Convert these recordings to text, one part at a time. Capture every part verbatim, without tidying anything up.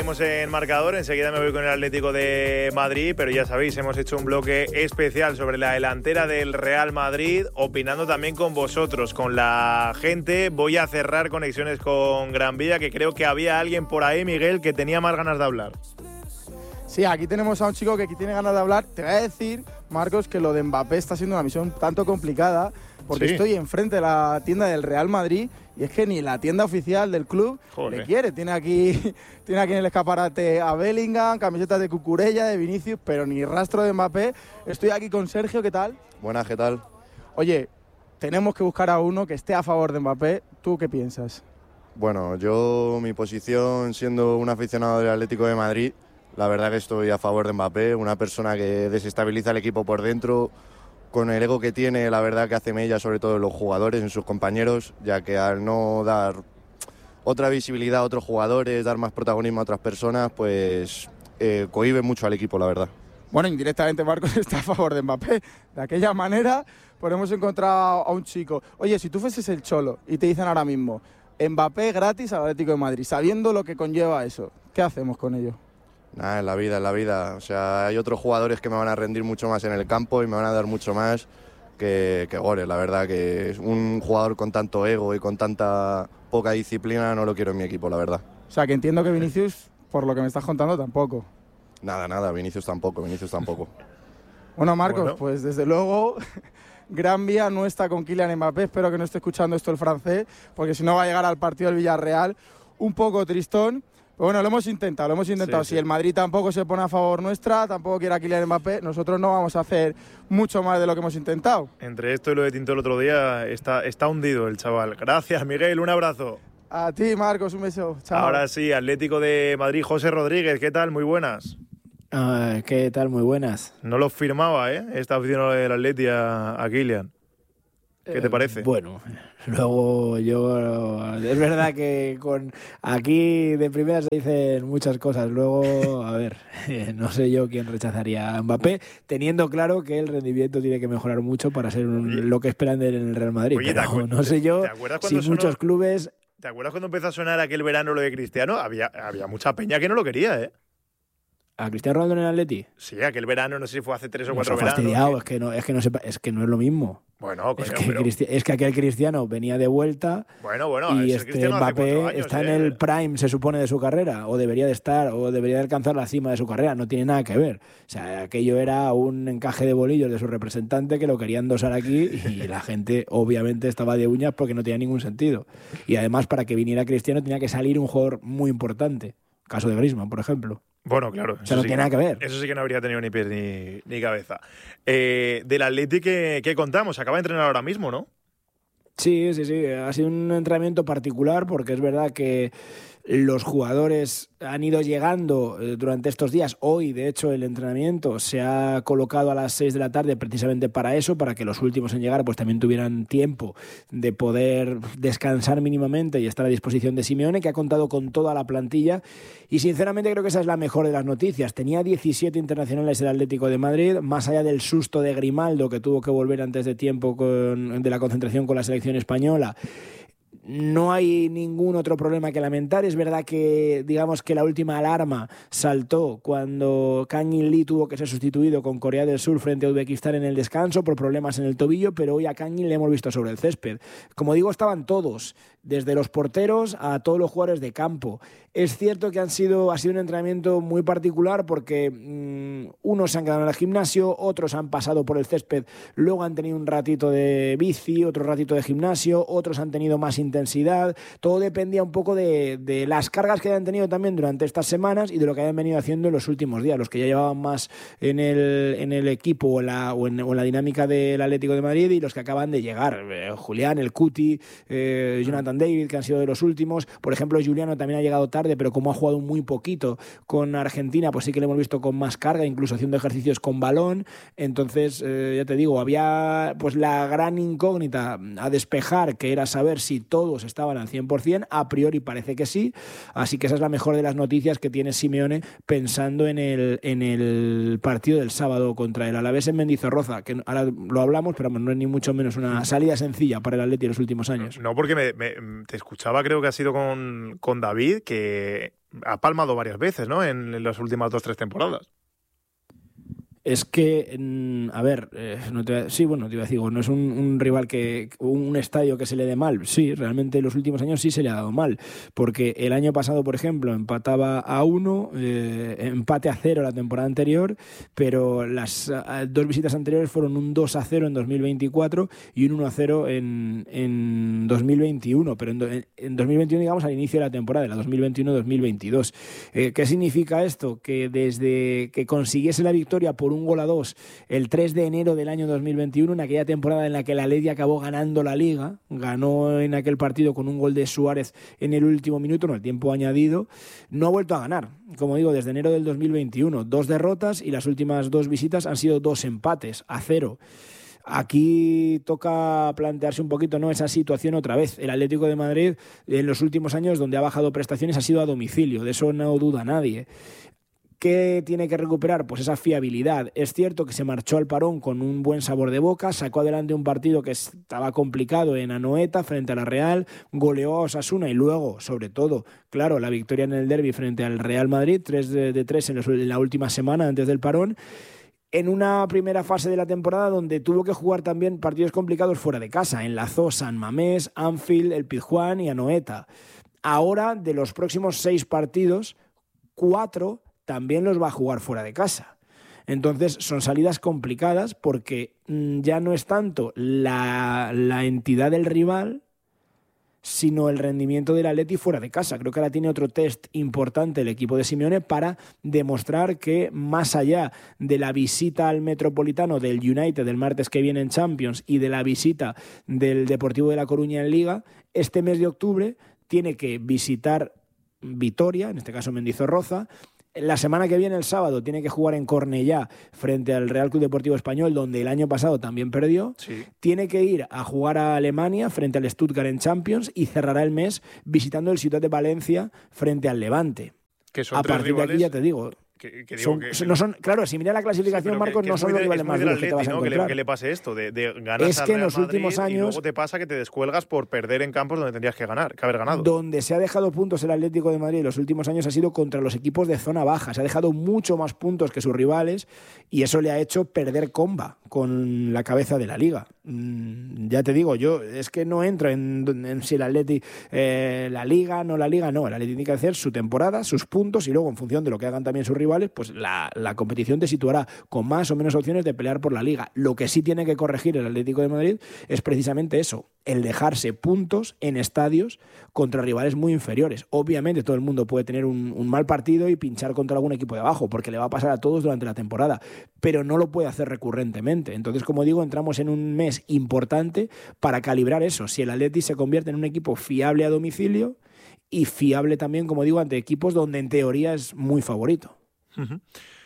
seguimos en marcador. Enseguida me voy con el Atlético de Madrid, pero ya sabéis, hemos hecho un bloque especial sobre la delantera del Real Madrid, opinando también con vosotros, con la gente. Voy a cerrar conexiones con Gran Vía, que creo que había alguien por ahí, Miguel, que tenía más ganas de hablar. Sí, aquí tenemos a un chico que tiene ganas de hablar. Te voy a decir, Marcos, que lo de Mbappé está siendo una misión tanto complicada, porque sí. Estoy enfrente de la tienda del Real Madrid y es que ni la tienda oficial del club Joder. le quiere. Tiene aquí, tiene aquí en el escaparate a Bellingham, camisetas de Cucurella, de Vinicius, pero ni rastro de Mbappé. Estoy aquí con Sergio, ¿qué tal? Buenas, ¿qué tal? Oye, tenemos que buscar a uno que esté a favor de Mbappé. ¿Tú qué piensas? Bueno, yo, mi posición, siendo un aficionado del Atlético de Madrid, la verdad que estoy a favor de Mbappé, una persona que desestabiliza el equipo por dentro, con el ego que tiene, la verdad que hace mella sobre todo en los jugadores, en sus compañeros, ya que al no dar otra visibilidad a otros jugadores, dar más protagonismo a otras personas, pues eh, cohíbe mucho al equipo, la verdad. Bueno, indirectamente Marcos está a favor de Mbappé. De aquella manera, pues hemos encontrado a un chico. Oye, si tú fueses el Cholo y te dicen ahora mismo Mbappé gratis al Atlético de Madrid, sabiendo lo que conlleva eso, ¿qué hacemos con ello? Nada, en la vida, en la vida. O sea, hay otros jugadores que me van a rendir mucho más en el campo y me van a dar mucho más que, que goles. La verdad que es un jugador con tanto ego y con tanta poca disciplina no lo quiero en mi equipo, la verdad. O sea, que entiendo que Vinicius, por lo que me estás contando, tampoco. Nada, nada, Vinicius tampoco, Vinicius tampoco. Bueno, Marcos, bueno. pues desde luego, Gran Vía no está con Kylian Mbappé. Espero que no esté escuchando esto el francés, porque si no va a llegar al partido del Villarreal un poco tristón. Pero bueno, lo hemos intentado, lo hemos intentado. Sí, si sí. el Madrid tampoco se pone a favor nuestra, tampoco quiere a Kylian Mbappé, nosotros no vamos a hacer mucho más de lo que hemos intentado. Entre esto y lo de Tinto el otro día, está, está hundido el chaval. Gracias, Miguel, un abrazo. A ti, Marcos, un beso. Chao. Ahora sí, Atlético de Madrid, José Rodríguez, ¿qué tal? Muy buenas. Uh, ¿Qué tal? Muy buenas. No lo firmaba, ¿eh? Esta afición del Atleti a, a Kylian. ¿Qué te parece? Eh, bueno, luego yo... Es verdad que con aquí de primera se dicen muchas cosas. Luego, a ver, no sé yo quién rechazaría a Mbappé, teniendo claro que el rendimiento tiene que mejorar mucho para ser un, lo que esperan de él en el Real Madrid. Oye, pero no sé yo si sonó, muchos clubes... ¿Te acuerdas cuando empezó a sonar aquel verano lo de Cristiano? Había, había mucha peña que no lo quería, ¿eh? ¿A Cristiano Ronaldo en el Atleti? Sí, aquel verano, no sé si fue hace tres o Nos cuatro ha veranos. fastidiado, es que no, es que no sepa, es que no es lo mismo. Bueno, coño, es, que pero... Cristi- es que aquel Cristiano venía de vuelta. Bueno, bueno, y ese este Mbappé años, está ¿eh? en el prime, se supone, de su carrera, o debería de estar, o debería de alcanzar la cima de su carrera. No tiene nada que ver. O sea, aquello era un encaje de bolillos de su representante que lo querían dosar aquí y la gente, obviamente, estaba de uñas porque no tenía ningún sentido. Y además, para que viniera Cristiano, tenía que salir un jugador muy importante. Caso de Griezmann, por ejemplo. Bueno, claro. O sea, no sí tiene nada que ver. Eso sí que no habría tenido ni pies ni, ni cabeza. Eh, del Atleti, ¿qué, ¿qué contamos? Acaba de entrenar ahora mismo, ¿no? Sí, sí, sí. Ha sido un entrenamiento particular porque es verdad que los jugadores han ido llegando durante estos días. Hoy, de hecho, el entrenamiento se ha colocado a las seis de la tarde precisamente para eso, para que los últimos en llegar pues también tuvieran tiempo de poder descansar mínimamente y estar a disposición de Simeone, que ha contado con toda la plantilla. Y sinceramente creo que esa es la mejor de las noticias. Tenía diecisiete internacionales el Atlético de Madrid, más allá del susto de Grimaldo, que tuvo que volver antes de tiempo con, de la concentración con la selección española. No hay ningún otro problema que lamentar. Es verdad que, digamos que la última alarma saltó cuando Kang In Lee tuvo que ser sustituido con Corea del Sur frente a Uzbekistán en el descanso por problemas en el tobillo, pero hoy a Kang In le hemos visto sobre el césped. Como digo, estaban todos, desde los porteros a todos los jugadores de campo. Es cierto que han sido, ha sido un entrenamiento muy particular porque mmm, unos se han quedado en el gimnasio, otros han pasado por el césped, luego han tenido un ratito de bici, otro ratito de gimnasio, otros han tenido más intensidad. Todo dependía un poco de, de las cargas que hayan tenido también durante estas semanas y de lo que hayan venido haciendo en los últimos días, los que ya llevaban más en el, en el equipo o en, la, o, en, o en la dinámica del Atlético de Madrid y los que acaban de llegar. Eh, Julián, el Cuti, eh, Jonathan David, que han sido de los últimos. Por ejemplo, Juliano también ha llegado tarde, pero como ha jugado muy poquito con Argentina, pues sí que le hemos visto con más carga, incluso haciendo ejercicios con balón. Entonces, eh, ya te digo, había pues la gran incógnita a despejar, que era saber si todo todos estaban al cien por ciento, a priori parece que sí, así que esa es la mejor de las noticias que tiene Simeone pensando en el, en el partido del sábado contra el Alavés en Mendizorroza, que ahora lo hablamos, pero no es ni mucho menos una salida sencilla para el Atleti en los últimos años. No, porque me, me, te escuchaba, creo que ha sido con, con David, que ha palmado varias veces, ¿no?, en, en las últimas dos, tres temporadas. Es que, a ver, eh, no te, sí, bueno, te iba a decir, no es un, un rival que, un estadio que se le dé mal. Sí, realmente en los últimos años sí se le ha dado mal, porque el año pasado, por ejemplo, empataba a uno, eh, empate a cero la temporada anterior, pero las a, dos visitas anteriores fueron un dos a cero en dos mil veinticuatro y un uno a cero en, en dos mil veintiuno, pero en, en dos mil veintiuno, digamos, al inicio de la temporada, la dos mil veintiuno dos mil veintidós. Eh, ¿Qué significa esto? Que desde que consiguiese la victoria por un gol a dos el tres de enero del año dos mil veintiuno, en aquella temporada en la que el Atleti acabó ganando la Liga, ganó en aquel partido con un gol de Suárez en el último minuto, no, el tiempo añadido, no ha vuelto a ganar, como digo, desde enero del dos mil veintiuno, dos derrotas y las últimas dos visitas han sido dos empates a cero. Aquí toca plantearse un poquito, ¿no?, esa situación otra vez. El Atlético de Madrid en los últimos años donde ha bajado prestaciones ha sido a domicilio, de eso no duda nadie. ¿Qué tiene que recuperar? Pues esa fiabilidad. Es cierto que se marchó al parón con un buen sabor de boca, sacó adelante un partido que estaba complicado en Anoeta frente a la Real, goleó a Osasuna y luego, sobre todo, claro, la victoria en el derbi frente al Real Madrid, tres de tres en, en la última semana antes del parón, en una primera fase de la temporada donde tuvo que jugar también partidos complicados fuera de casa. Enlazó San Mamés, Anfield, el Pizjuán y Anoeta. Ahora, de los próximos seis partidos, cuatro también los va a jugar fuera de casa. Entonces son salidas complicadas porque mmm, ya no es tanto la, la entidad del rival, sino el rendimiento del Atleti fuera de casa. Creo que ahora tiene otro test importante el equipo de Simeone para demostrar que más allá de la visita al Metropolitano del United el martes que viene en Champions y de la visita del Deportivo de La Coruña en Liga, este mes de octubre tiene que visitar Vitoria, en este caso Mendizorroza. La semana que viene, el sábado, tiene que jugar en Cornellá frente al Real Club Deportivo Español, donde el año pasado también perdió. Sí. Tiene que ir a jugar a Alemania frente al Stuttgart en Champions y cerrará el mes visitando el Ciutat de Valencia frente al Levante. Que son a tres partir rivales... de aquí ya te digo... Que, que digo son, que, no son, claro, si mira la clasificación, sí, Marcos, que, que no son los rivales más duros que te vas a ¿no? encontrar. Que le, que le pase esto, de, de ganas es al que Real en los Madrid últimos años, y luego te pasa que te descuelgas por perder en campos donde tendrías que ganar, que haber ganado. Donde se ha dejado puntos el Atlético de Madrid en los últimos años ha sido contra los equipos de zona baja. Se ha dejado mucho más puntos que sus rivales y eso le ha hecho perder comba con la cabeza de la Liga. Mm, ya te digo, yo es que no entro en, en si el Atleti, eh, la Liga, no la Liga, no. El Atleti tiene que hacer su temporada, sus puntos y luego en función de lo que hagan también sus rivales, pues la la competición te situará con más o menos opciones de pelear por la Liga. Lo que sí tiene que corregir el Atlético de Madrid es precisamente eso, el dejarse puntos en estadios contra rivales muy inferiores. Obviamente todo el mundo puede tener un, un mal partido y pinchar contra algún equipo de abajo, porque le va a pasar a todos durante la temporada, pero no lo puede hacer recurrentemente. Entonces, como digo, entramos en un mes importante para calibrar eso, si el Atleti se convierte en un equipo fiable a domicilio y fiable también, como digo, ante equipos donde en teoría es muy favorito. Uh-huh.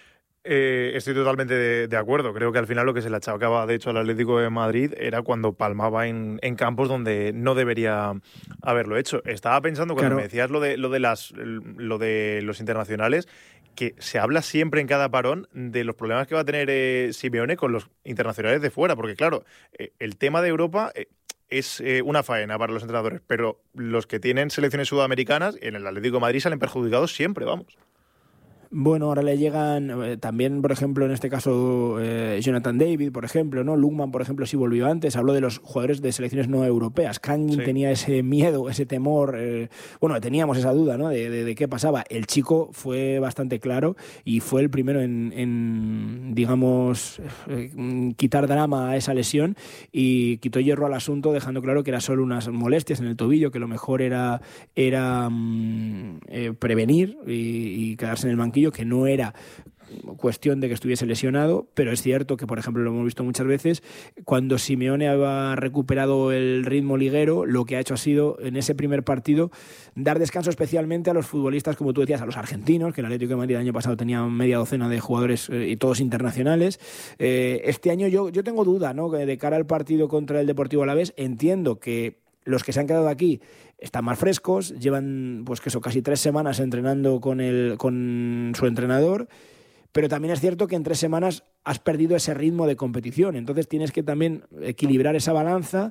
Eh, estoy totalmente de, de acuerdo. Creo que al final lo que se le achacaba, de hecho, al Atlético de Madrid era cuando palmaba en, en campos donde no debería haberlo hecho. Estaba pensando cuando claro. me decías lo de, lo, de las, lo de los internacionales, que se habla siempre en cada parón de los problemas que va a tener eh, Simeone con los internacionales de fuera, porque claro, eh, el tema de Europa... Eh, es eh, una faena para los entrenadores, pero los que tienen selecciones sudamericanas en el Atlético de Madrid salen perjudicados siempre, vamos. Bueno, ahora le llegan eh, también, por ejemplo, en este caso, eh, Jonathan David, por ejemplo, ¿no? Lukman, por ejemplo, sí volvió antes. Habló de los jugadores de selecciones no europeas. Kangin sí. tenía ese miedo, ese temor. Eh, bueno, teníamos esa duda, ¿no? De, de, de qué pasaba. El chico fue bastante claro y fue el primero en, en digamos, eh, quitar drama a esa lesión y quitó hierro al asunto, dejando claro que era solo unas molestias en el tobillo, que lo mejor era, era mm, eh, prevenir y, y quedarse en el banquillo, que no era cuestión de que estuviese lesionado, pero es cierto que, por ejemplo, lo hemos visto muchas veces, cuando Simeone ha recuperado el ritmo liguero, lo que ha hecho ha sido, en ese primer partido, dar descanso especialmente a los futbolistas, como tú decías, a los argentinos, que el Atlético de Madrid el año pasado tenía media docena de jugadores eh, y todos internacionales. Eh, este año yo, yo tengo duda, ¿no? De cara al partido contra el Deportivo Alavés, entiendo que los que se han quedado aquí están más frescos, llevan pues que eso, casi tres semanas entrenando con, el, con su entrenador, pero también es cierto que en tres semanas has perdido ese ritmo de competición, entonces tienes que también equilibrar esa balanza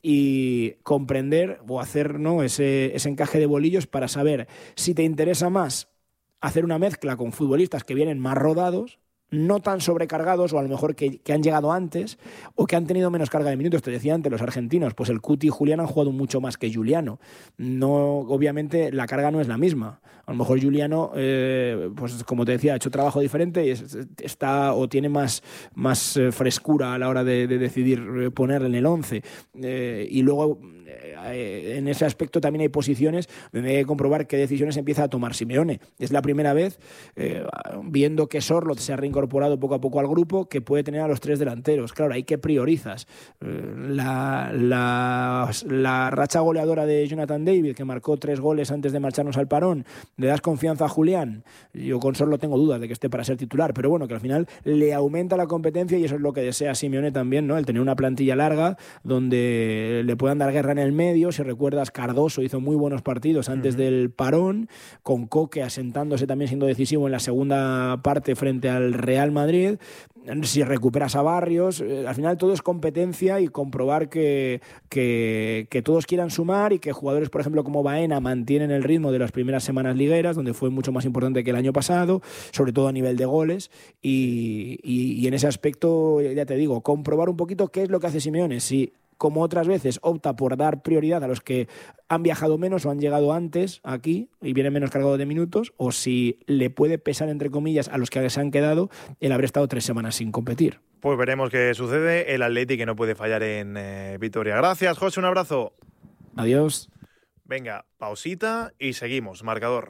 y comprender o hacer, ¿no?, ese, ese encaje de bolillos para saber si te interesa más hacer una mezcla con futbolistas que vienen más rodados, no tan sobrecargados, o a lo mejor que, que han llegado antes o que han tenido menos carga de minutos. Te decía antes, los argentinos, pues el Cuti y Julián han jugado mucho más que Giuliano. No, obviamente la carga no es la misma. A lo mejor Giuliano, eh, pues como te decía, ha hecho trabajo diferente y es, está o tiene más, más eh, frescura a la hora de, de decidir ponerle en el once. Eh, y luego eh, en ese aspecto también hay posiciones donde hay que comprobar qué decisiones empieza a tomar Simeone. Es la primera vez, eh, viendo que Sorloth se ha reincorporado poco a poco al grupo, que puede tener a los tres delanteros. Claro, ahí que priorizas. La, la, la racha goleadora de Jonathan David, que marcó tres goles antes de marcharnos al parón, ¿le das confianza a Julián? Yo con Sorloth tengo dudas de que esté para ser titular, pero bueno, que al final le aumenta la competencia y eso es lo que desea Simeone también, ¿no? El tener una plantilla larga donde le puedan dar guerra en el medio. Si recuerdas, Cardoso hizo muy buenos partidos antes uh-huh. del parón, con Coque asentándose también, siendo decisivo en la segunda parte frente al Real Madrid. Si recuperas a Barrios, eh, al final todo es competencia y comprobar que, que, que todos quieran sumar y que jugadores, por ejemplo, como Baena mantienen el ritmo de las primeras semanas ligueras, donde fue mucho más importante que el año pasado, sobre todo a nivel de goles, y, y, y en ese aspecto, ya te digo, comprobar un poquito qué es lo que hace Simeone. Si, como otras veces, opta por dar prioridad a los que han viajado menos o han llegado antes aquí y vienen menos cargados de minutos, o si le puede pesar, entre comillas, a los que se han quedado el haber estado tres semanas sin competir. Pues veremos qué sucede. El Atleti que no puede fallar en eh, Vitoria. Gracias, José, un abrazo. Adiós. Venga, pausita y seguimos. Marcador.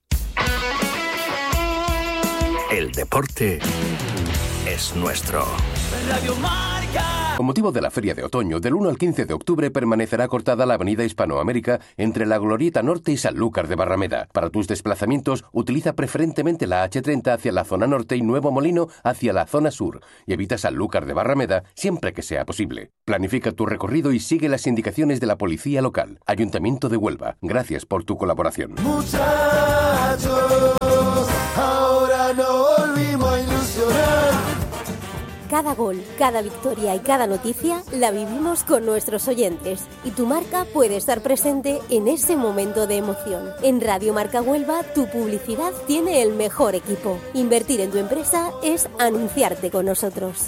El deporte es nuestro. Radio Marca. Con motivo de la Feria de Otoño, del uno al quince de octubre permanecerá cortada la avenida Hispanoamérica entre la Glorieta Norte y Sanlúcar de Barrameda. Para tus desplazamientos, utiliza preferentemente la hache treinta hacia la zona norte y Nuevo Molino hacia la zona sur, y evita Sanlúcar de Barrameda siempre que sea posible. Planifica tu recorrido y sigue las indicaciones de la policía local. Ayuntamiento de Huelva, gracias por tu colaboración. Muchachos, ahora no volvimos a ilusionar. Cada gol, cada victoria y cada noticia la vivimos con nuestros oyentes y tu marca puede estar presente en ese momento de emoción. En Radio Marca Huelva, tu publicidad tiene el mejor equipo. Invertir en tu empresa es anunciarte con nosotros.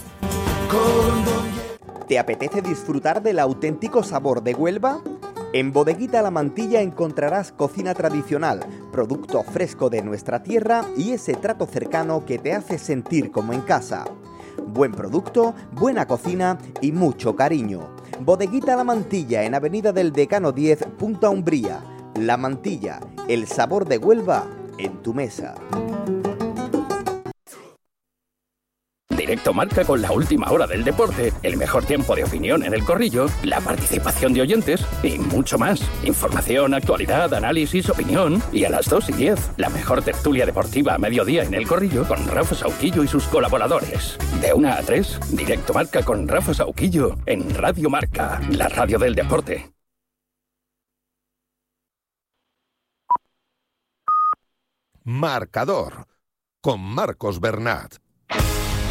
¿Te apetece disfrutar del auténtico sabor de Huelva? En Bodeguita La Mantilla encontrarás cocina tradicional, producto fresco de nuestra tierra y ese trato cercano que te hace sentir como en casa. Buen producto, buena cocina y mucho cariño. Bodeguita La Mantilla en Avenida del Decano diez, Punta Umbría. La Mantilla, el sabor de Huelva en tu mesa. Directo Marca con la última hora del deporte, el mejor tiempo de opinión en el Corrillo, la participación de oyentes y mucho más. Información, actualidad, análisis, opinión y a las dos y diez, la mejor tertulia deportiva a mediodía en el Corrillo con Rafa Sauquillo y sus colaboradores. De una a tres, Directo Marca con Rafa Sauquillo en Radio Marca, la radio del deporte. Marcador con Marcos Bernat.